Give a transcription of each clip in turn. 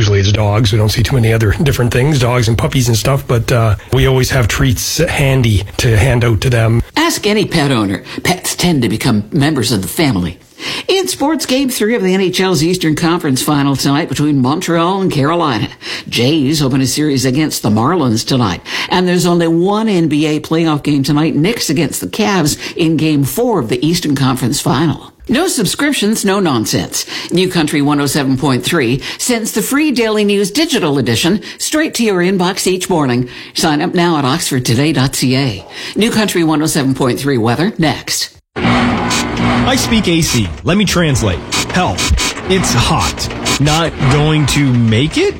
Usually it's dogs. We don't see too many other different things, dogs and puppies and stuff, but we always have treats handy to hand out to them. Ask any pet owner. Pets tend to become members of the family. In sports, Game 3 of the NHL's Eastern Conference Final tonight between Montreal and Carolina. Jays open a series against the Marlins tonight. And there's only one NBA playoff game tonight, Knicks against the Cavs in Game 4 of the Eastern Conference Final. No subscriptions, no nonsense. New Country 107.3 sends the free Daily News digital edition straight to your inbox each morning. Sign up now at oxfordtoday.ca. New Country 107.3 weather next. I speak AC. Let me translate. Help. It's hot. Not going to make it?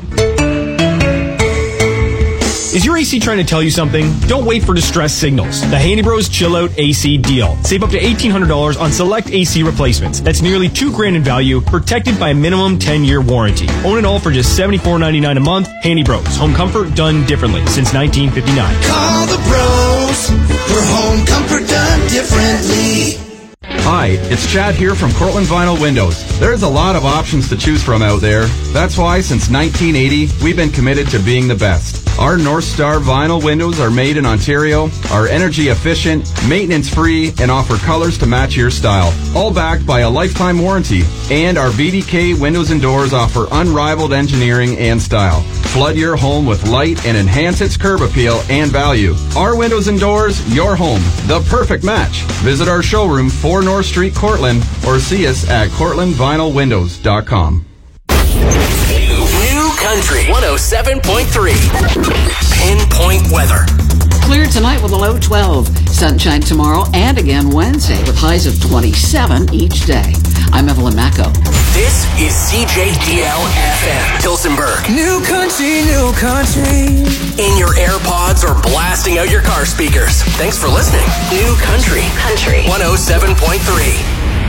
Is your AC trying to tell you something? Don't wait for distress signals. The Haney Bros Chill Out AC deal. Save up to $1,800 on select AC replacements. That's nearly $2,000 in value, protected by a minimum 10-year warranty. Own it all for just $74.99 a month. Haney Bros. Home comfort done differently since 1959. Call the bros for home comfort done differently. Hi, it's Chad here from Cortland Vinyl Windows. There's a lot of options to choose from out there. That's why since 1980, we've been committed to being the best. Our North Star vinyl windows are made in Ontario, are energy efficient, maintenance free, and offer colors to match your style. All backed by a lifetime warranty. And our VDK windows and doors offer unrivaled engineering and style. Flood your home with light and enhance its curb appeal and value. Our windows and doors, your home, the perfect match. Visit our showroom 4 North Street, Cortland, or see us at cortlandvinylwindows.com. New Country 107.3. Pinpoint weather. Clear tonight with a low 12. Sunshine tomorrow and again Wednesday with highs of 27 each day. I'm Evelyn Macco. This is CJDL-FM, Pilsenberg. New country, new country. In your AirPods or blasting out your car speakers. Thanks for listening. New Country 107.3.